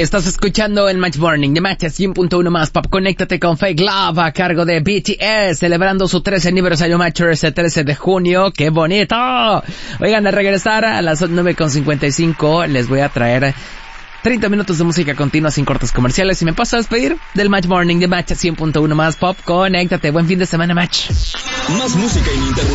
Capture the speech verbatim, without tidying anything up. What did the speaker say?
Estás escuchando el Match Morning de Match cien punto uno más Pop. Conéctate con Fake Love a cargo de B T S, celebrando su trece aniversario Match ese trece de junio. ¡Qué bonito! Oigan, al regresar a las nueve con cincuenta y cinco les voy a traer treinta minutos de música continua sin cortes comerciales y me paso a despedir del Match Morning de Match cien punto uno más Pop. Conéctate, buen fin de semana, Match. Más música ininterrumpida.